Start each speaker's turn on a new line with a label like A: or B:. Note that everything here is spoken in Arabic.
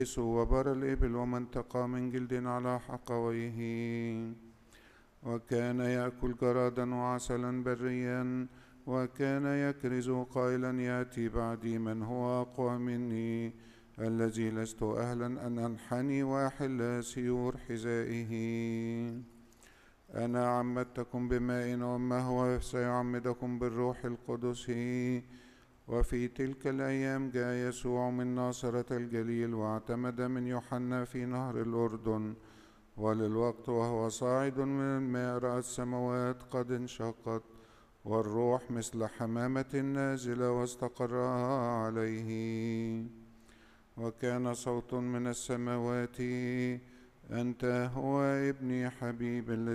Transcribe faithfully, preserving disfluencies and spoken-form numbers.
A: وبر الإبل ومنطقة من جلد على حقويه، وكان يأكل جرادا وعسلا بريا، وكان يكرز قائلا يأتي بعدي من هو أقوى مني، الذي لست أهلا أن أنحني وأحل سيور حذائه. أنا عمدتكم بماء وما هو سيعمدكم بالروح القدس. وفي تلك الأيام جاء يسوع من ناصرة الجليل واعتمد من يوحنا في نهر الأردن، وللوقت وهو صاعد من الماء رأى السماوات قد انشقت والروح مثل حمامة نازلة واستقر عليه، وكان صوت من السماوات: أنت هو ابني حبيب